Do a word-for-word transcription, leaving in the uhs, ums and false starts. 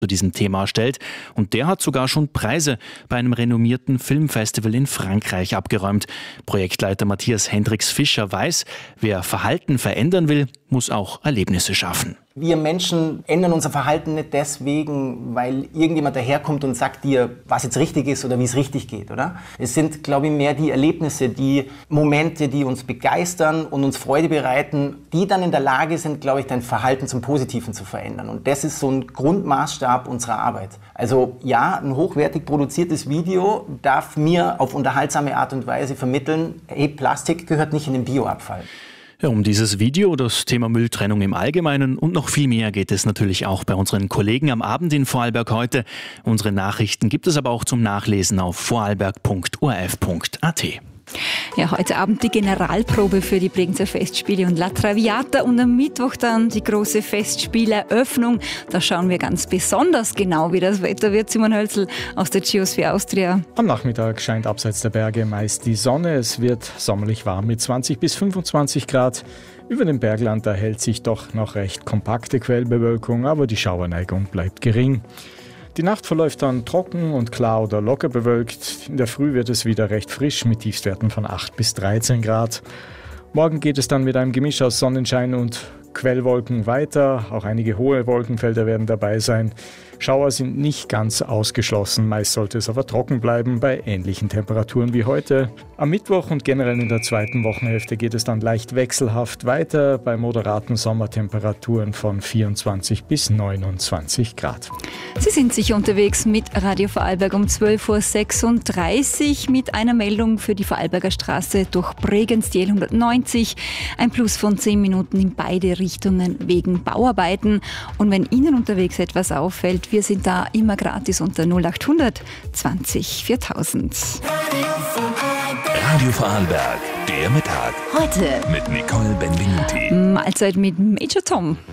zu diesem Thema stellt. Und der hat sogar schon Preise bei einem renommierten Filmfestival in Frankreich abgeräumt. Projektleiter Matthias Hendricks-Fischer weiß, wer Verhalten verändern will, muss auch Erlebnisse schaffen. Wir Menschen ändern unser Verhalten nicht deswegen, weil irgendjemand daherkommt und sagt dir, was jetzt richtig ist oder wie es richtig geht, oder? Es sind, glaube ich, mehr die Erlebnisse, die Momente, die uns begeistern und uns Freude bereiten, die dann in der Lage sind, glaube ich, dein Verhalten zum Positiven zu verändern. Und das ist so ein Grundmaßstab unserer Arbeit. Also ja, ein hochwertig produziertes Video darf mir auf unterhaltsame Art und Weise vermitteln, hey, Plastik gehört nicht in den Bioabfall. Ja, um dieses Video, das Thema Mülltrennung im Allgemeinen und noch viel mehr geht es natürlich auch bei unseren Kollegen am Abend in Vorarlberg heute. Unsere Nachrichten gibt es aber auch zum Nachlesen auf vorarlberg punkt o r f punkt a t. Ja, heute Abend die Generalprobe für die Bregenzer Festspiele und La Traviata und am Mittwoch dann die große Festspieleröffnung. Da schauen wir ganz besonders genau, wie das Wetter wird. Simon Hölzl aus der Geosphere Austria. Am Nachmittag scheint abseits der Berge meist die Sonne. Es wird sommerlich warm mit zwanzig bis fünfundzwanzig Grad. Über dem Bergland erhält sich doch noch recht kompakte Quellbewölkung, aber die Schauerneigung bleibt gering. Die Nacht verläuft dann trocken und klar oder locker bewölkt. In der Früh wird es wieder recht frisch mit Tiefstwerten von acht bis dreizehn Grad. Morgen geht es dann mit einem Gemisch aus Sonnenschein und Quellwolken weiter. Auch einige hohe Wolkenfelder werden dabei sein. Schauer sind nicht ganz ausgeschlossen. Meist sollte es aber trocken bleiben bei ähnlichen Temperaturen wie heute. Am Mittwoch und generell in der zweiten Wochenhälfte geht es dann leicht wechselhaft weiter bei moderaten Sommertemperaturen von vierundzwanzig bis neunundzwanzig Grad. Sie sind sicher unterwegs mit Radio Vorarlberg um zwölf Uhr sechsunddreißig mit einer Meldung für die Vorarlberger Straße durch Bregenz, die L hundertneunzig. Ein Plus von zehn Minuten in beide Richtungen wegen Bauarbeiten. Und wenn Ihnen unterwegs etwas auffällt, wir sind da immer gratis unter null achthundert zwanzig viertausend. Radio Vorarlberg, der Mittag. Heute mit Nicole Benvenuti. Mahlzeit mit Major Tom.